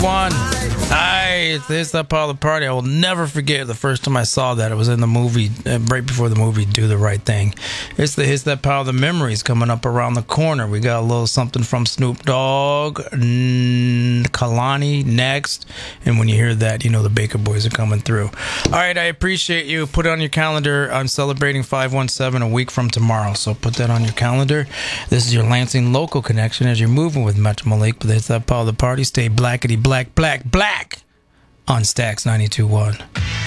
One. Hi, it's that part of the party. I will never forget the first time I saw that. It was in the movie, right before the movie Do the Right Thing. It's that part of the memories coming up around the corner. We got a little something from Snoop Dogg, Kalani next. And when you hear that, you know the Baker Boys are coming through. All right, I appreciate you. Put it on your calendar. I'm celebrating 517 a week from tomorrow, so put that on your calendar. This is your Lansing local connection as you're moving with Metro Malik, but it's that part of the party. Stay blackety black on Stax 92.1.